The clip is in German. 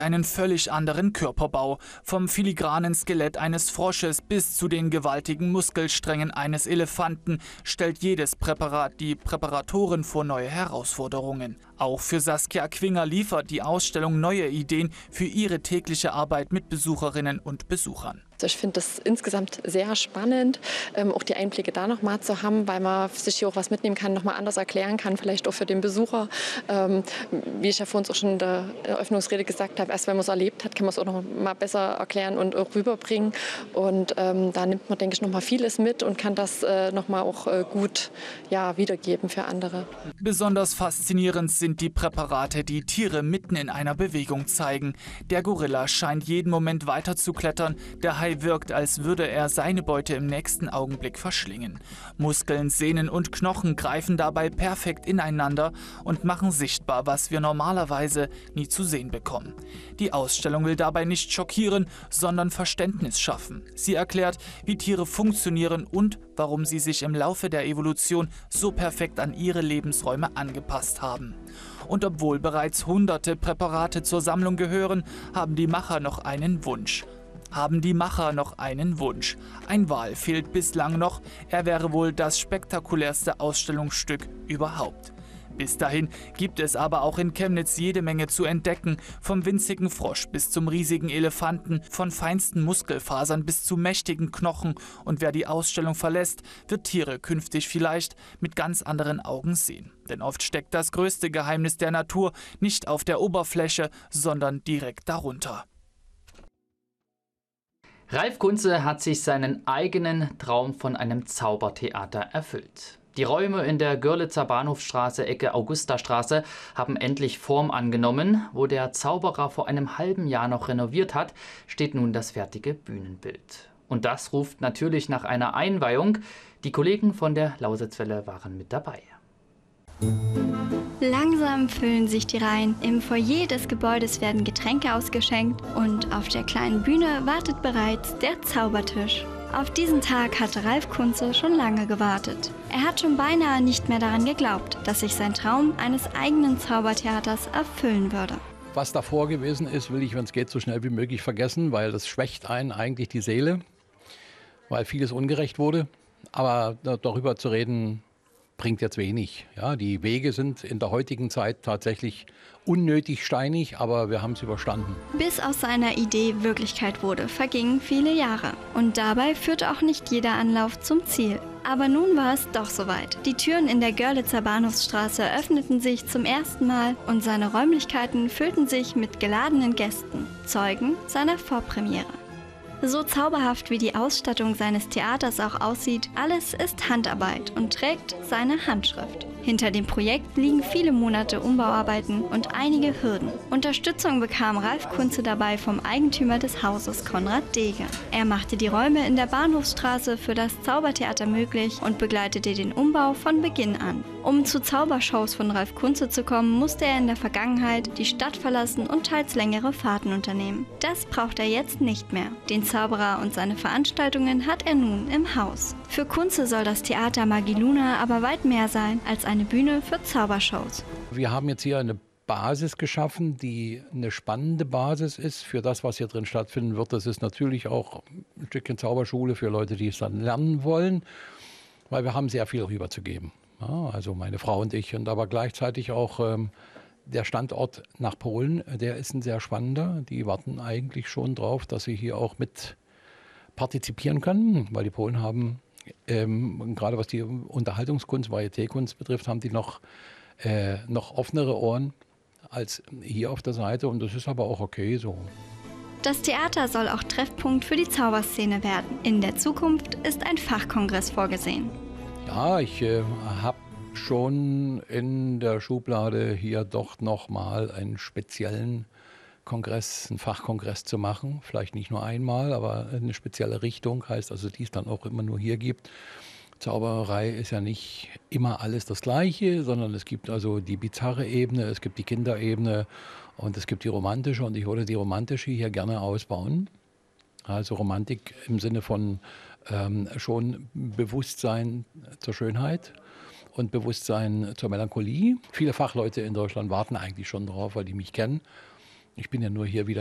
einen völlig anderen Körperbau. Vom filigranen Skelett eines Frosches bis zu den gewaltigen Muskelsträngen eines Elefanten stellt jedes Präparat die Präparatoren vor neue Herausforderungen. Auch für Saskia Quinger liefert die Ausstellung neue Ideen für ihre tägliche Arbeit mit Besucherinnen und Besuchern. Ich finde das insgesamt sehr spannend, auch die Einblicke da noch mal zu haben, weil man sich hier auch was mitnehmen kann, noch mal anders erklären kann, vielleicht auch für den Besucher. Wie ich ja vorhin auch schon in der Eröffnungsrede gesagt habe, erst wenn man es erlebt hat, kann man es auch noch mal besser erklären und auch rüberbringen. Und da nimmt man, denke ich, noch mal vieles mit und kann das noch mal auch gut wiedergeben für andere. Besonders faszinierend sind die Präparate, die Tiere mitten in einer Bewegung zeigen. Der Gorilla scheint jeden Moment weiter zu klettern, der Hai wirkt, als würde er seine Beute im nächsten Augenblick verschlingen. Muskeln, Sehnen und Knochen greifen dabei perfekt ineinander und machen sichtbar, was wir normalerweise nie zu sehen bekommen. Die Ausstellung will dabei nicht schockieren, sondern Verständnis schaffen. Sie erklärt, wie Tiere funktionieren und warum sie sich im Laufe der Evolution so perfekt an ihre Lebensräume angepasst haben. Und obwohl bereits hunderte Präparate zur Sammlung gehören, haben die Macher noch einen Wunsch. Ein Wal fehlt bislang noch, er wäre wohl das spektakulärste Ausstellungsstück überhaupt. Bis dahin gibt es aber auch in Chemnitz jede Menge zu entdecken, vom winzigen Frosch bis zum riesigen Elefanten, von feinsten Muskelfasern bis zu mächtigen Knochen. Und wer die Ausstellung verlässt, wird Tiere künftig vielleicht mit ganz anderen Augen sehen. Denn oft steckt das größte Geheimnis der Natur nicht auf der Oberfläche, sondern direkt darunter. Ralf Kunze hat sich seinen eigenen Traum von einem Zaubertheater erfüllt. Die Räume in der Görlitzer Bahnhofstraße, Ecke Augustastraße, haben endlich Form angenommen. Wo der Zauberer vor einem halben Jahr noch renoviert hat, steht nun das fertige Bühnenbild. Und das ruft natürlich nach einer Einweihung. Die Kollegen von der Lausitzwelle waren mit dabei. Langsam füllen sich die Reihen. Im Foyer des Gebäudes werden Getränke ausgeschenkt und auf der kleinen Bühne wartet bereits der Zaubertisch. Auf diesen Tag hatte Ralf Kunze schon lange gewartet. Er hat schon beinahe nicht mehr daran geglaubt, dass sich sein Traum eines eigenen Zaubertheaters erfüllen würde. Was davor gewesen ist, will ich, wenn es geht, so schnell wie möglich vergessen, weil das schwächt einen eigentlich die Seele, weil vieles ungerecht wurde. Aber darüber zu reden, bringt jetzt wenig. Ja, die Wege sind in der heutigen Zeit tatsächlich unnötig steinig, aber wir haben es überstanden. Bis aus seiner Idee Wirklichkeit wurde, vergingen viele Jahre. Und dabei führte auch nicht jeder Anlauf zum Ziel. Aber nun war es doch soweit. Die Türen in der Görlitzer Bahnhofsstraße öffneten sich zum ersten Mal und seine Räumlichkeiten füllten sich mit geladenen Gästen, Zeugen seiner Vorpremiere. So zauberhaft wie die Ausstattung seines Theaters auch aussieht, alles ist Handarbeit und trägt seine Handschrift. Hinter dem Projekt liegen viele Monate Umbauarbeiten und einige Hürden. Unterstützung bekam Ralf Kunze dabei vom Eigentümer des Hauses, Konrad Dege. Er machte die Räume in der Bahnhofsstraße für das Zaubertheater möglich und begleitete den Umbau von Beginn an. Um zu Zaubershows von Ralf Kunze zu kommen, musste er in der Vergangenheit die Stadt verlassen und teils längere Fahrten unternehmen. Das braucht er jetzt nicht mehr. Den Zauberer und seine Veranstaltungen hat er nun im Haus. Für Kunze soll das Theater Magiluna aber weit mehr sein als eine Bühne für Zaubershows. Wir haben jetzt hier eine Basis geschaffen, die eine spannende Basis ist für das, was hier drin stattfinden wird. Das ist natürlich auch ein Stückchen Zauberschule für Leute, die es dann lernen wollen, weil wir haben sehr viel rüberzugeben. Ja, also meine Frau und ich, und aber gleichzeitig auch der Standort nach Polen, der ist ein sehr spannender. Die warten eigentlich schon drauf, dass sie hier auch mit partizipieren können, weil die Polen haben, gerade was die Unterhaltungskunst, Varietékunst betrifft, haben die noch offenere Ohren als hier auf der Seite, und das ist aber auch okay so. Das Theater soll auch Treffpunkt für die Zauberszene werden. In der Zukunft ist ein Fachkongress vorgesehen. Ja, ich habe schon in der Schublade hier doch nochmal einen speziellen Kongress, einen Fachkongress zu machen. Vielleicht nicht nur einmal, aber eine spezielle Richtung, heißt also, die es dann auch immer nur hier gibt. Zauberei ist ja nicht immer alles das Gleiche, sondern es gibt also die bizarre Ebene, es gibt die Kinderebene und es gibt die romantische, und ich würde die romantische hier gerne ausbauen. Also Romantik im Sinne von schon Bewusstsein zur Schönheit und Bewusstsein zur Melancholie. Viele Fachleute in Deutschland warten eigentlich schon drauf, weil die mich kennen. Ich bin ja nur hier wieder